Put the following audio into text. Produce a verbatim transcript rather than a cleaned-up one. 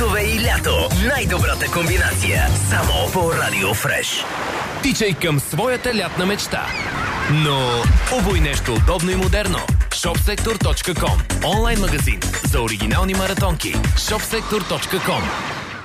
трудове и лято. Най-добрата комбинация. Само по Радио Фреш. Тичай към своята лятна мечта. Но обуй нещо удобно и модерно. shopsector точка com. Онлайн магазин за оригинални маратонки. shopsector точка com.